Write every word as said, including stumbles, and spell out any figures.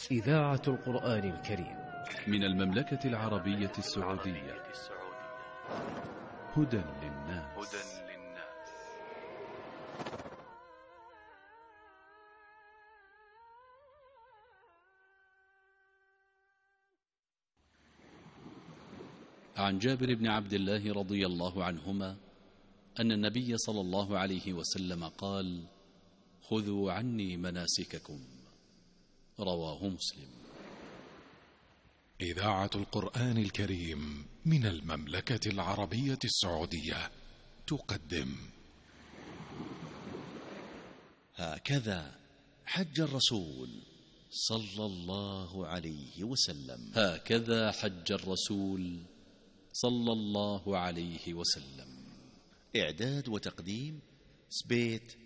إذاعة القرآن الكريم من المملكة العربية السعودية. هدى للناس. عن جابر بن عبد الله رضي الله عنهما أن النبي صلى الله عليه وسلم قال: خذوا عني مناسككم. رواه مسلم. إذاعة القرآن الكريم من المملكة العربية السعودية تقدم هكذا حج الرسول صلى الله عليه وسلم. هكذا حج الرسول صلى الله عليه وسلم. إعداد وتقديم سبيت